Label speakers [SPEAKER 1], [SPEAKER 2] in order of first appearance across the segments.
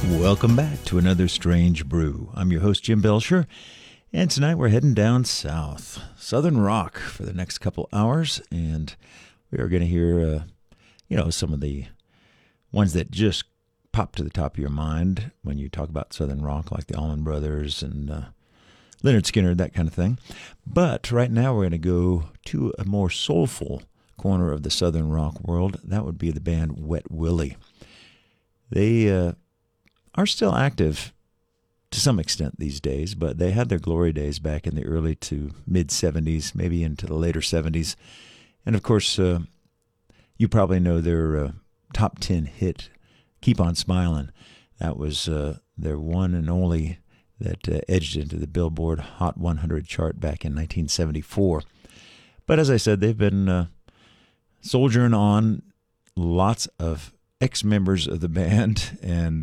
[SPEAKER 1] Welcome back to another Strange Brew. I'm your host, Jim Belcher, and tonight we're heading down south, Southern Rock, for the next couple hours, and we are going to hear, some of the ones that just pop to the top of your mind when you talk about Southern Rock, like the Allman Brothers and Lynyrd Skynyrd, that kind of thing. But right now we're going to go to a more soulful corner of the Southern Rock world. That would be the band Wet Willie. They are still active to some extent these days, but they had their glory days back in the early to mid-'70s, maybe into the later '70s. And of course, you probably know their top 10 hit, Keep on Smiling. That was their one and only that edged into the Billboard Hot 100 chart back in 1974. But as I said, they've been soldiering on. Lots of ex-members of the band, and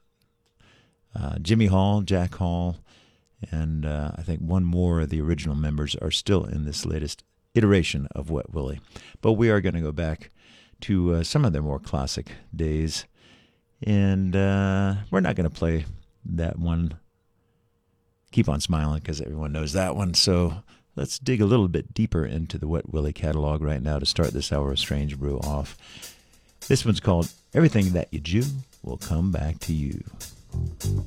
[SPEAKER 1] Jimmy Hall, Jack Hall, and I think one more of the original members are still in this latest iteration of Wet Willie. But we are going to go back to some of their more classic days, and we're not going to play that one, Keep on Smiling, because everyone knows that one. So let's dig a little bit deeper into the Wet Willie catalog right now to start this hour of Strange Brew off. This one's called Everything That You Do Will Come Back to You.